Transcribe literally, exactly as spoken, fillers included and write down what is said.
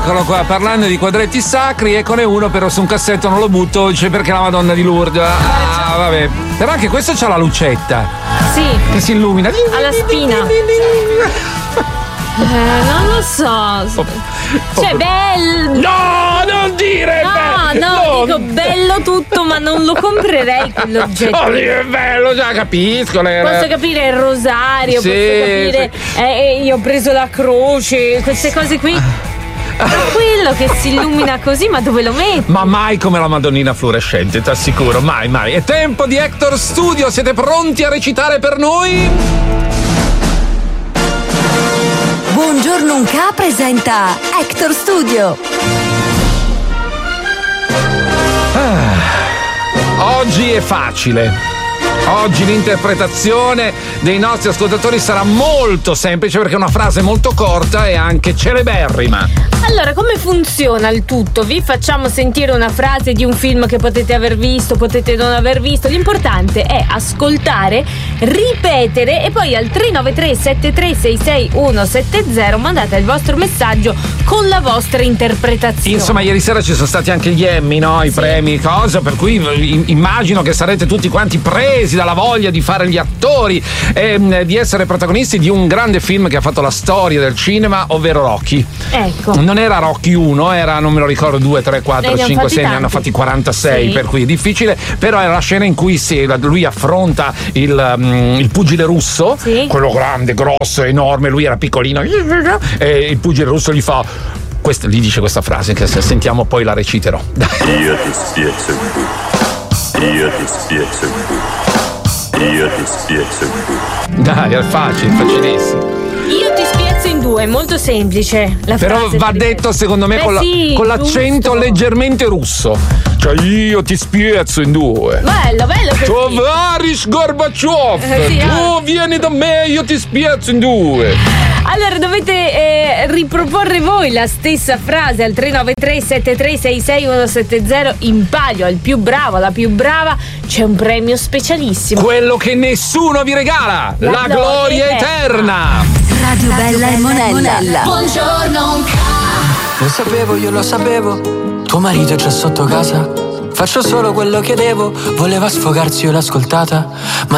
eccolo qua, parlando di quadretti sacri, eccone uno, però su un cassetto non lo butto, dice perché la Madonna di Lourdes. Ah, vabbè. Però anche questo c'ha la lucetta. Sì. Che si illumina. Alla spina. Eh, non lo so. Cioè, bello. No, non dire No, bello. no, No. dico bello tutto, ma non lo comprerei quell'oggetto. Oh, è bello, già capisco. Le... Posso capire il rosario, Sì, posso capire sì. eh, io ho preso la croce, queste cose qui. Quello che si illumina così, ma dove lo metti? Ma mai come la Madonnina fluorescente, ti assicuro, mai, mai. È tempo di Hector Studio, siete pronti a recitare per noi? Buongiorno Unca presenta Hector Studio. Ah, oggi è facile. Oggi l'interpretazione dei nostri ascoltatori sarà molto semplice perché è una frase molto corta e anche celeberrima. Allora, come funziona il tutto? Vi facciamo sentire una frase di un film che potete aver visto, potete non aver visto. L'importante è ascoltare, ripetere e poi al tre nove tre sette tre sei sei uno sette zero mandate il vostro messaggio con la vostra interpretazione. Insomma, ieri sera ci sono stati anche gli Emmy, no? I Sì. premi, cosa, per cui immagino che sarete tutti quanti presi dalla voglia di fare gli attori e di essere protagonisti di un grande film che ha fatto la storia del cinema, ovvero Rocky. Ecco. Non era Rocky uno, era, non me lo ricordo, due, tre, quattro, cinque, sei, ne hanno fatti quarantasei, Sì. per cui è difficile, però era la scena in cui si, lui affronta il, um, il pugile russo, Sì. quello grande, grosso, enorme, lui era piccolino, e il pugile russo gli fa, questa, gli dice questa frase che se sentiamo poi la reciterò. Io ti spiezzo in due. Io ti spiezzo in due. Io ti spiezzo in due. Dai, è facile, facilissimo. Io ti spiezzo in due, è molto semplice la Però frase, va per detto secondo me Beh, con, la- sì, con l'accento giusto. leggermente russo. Cioè io ti spiezzo in due. Bello, bello così. Tovarish Gorbaciov, Eh, sì, tu vieni da me, io ti spiezzo in due. Allora dovete eh, riproporre voi la stessa frase al tre nove tre sette tre sei sei uno sette zero in palio al più bravo, alla più brava c'è un premio specialissimo. Quello che nessuno vi regala, la, La gloria gloria eterna. Radio Bella e Monella. Buongiorno. Lo sapevo, io lo sapevo. Tuo marito c'è sotto casa. Faccio solo quello che devo. Voleva sfogarsi, io l'ho ascoltata. Ma